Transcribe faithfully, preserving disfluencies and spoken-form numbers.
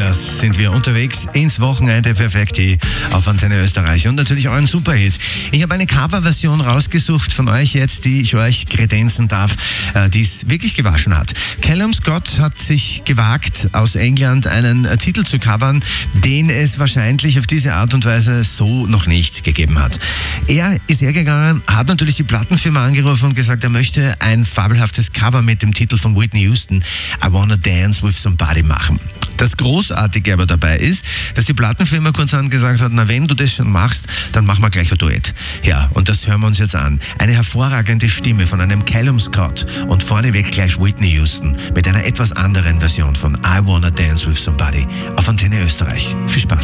das sind wir unterwegs ins Wochenende perfekt hier auf Antenne Österreich und natürlich euren Superhit. Ich habe eine Coverversion rausgesucht von euch jetzt, die ich euch kredenzen darf, die es wirklich gewaschen hat. Callum Scott hat sich gewagt, aus England einen Titel zu covern, den es wahrscheinlich auf diese Art und Weise so noch nicht gegeben hat. Er ist hergegangen, hat natürlich die Plattenfirma angerufen und gesagt, er möchte ein fabelhaftes Cover mit dem Titel von Whitney Houston, I Wanna Dance With Somebody, machen. Das Großartige aber dabei ist, dass die Plattenfirma kurzerhand gesagt hat, na wenn du das schon machst, dann machen wir gleich ein Duett. Ja, und das hören wir uns jetzt an. Eine hervorragende Stimme von einem Callum Scott und vorneweg gleich Whitney Houston mit einer etwas anderen Version von I Wanna Dance With Somebody auf Antenne Österreich. Viel Spaß.